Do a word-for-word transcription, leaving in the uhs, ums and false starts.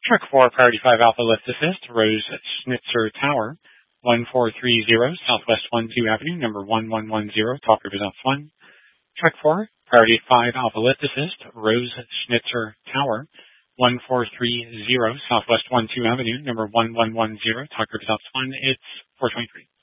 Truck four, Priority five Alpha Lift Assist, Rose Schnitzer Tower, one four three zero Southwest one two Avenue, number one one one zero, Talk River South one. Truck four, Priority five Alpha Lift Assist, Rose Schnitzer Tower, one four three zero Southwest one two Avenue, number one one one zero, Talk River South one. It's four twenty-three.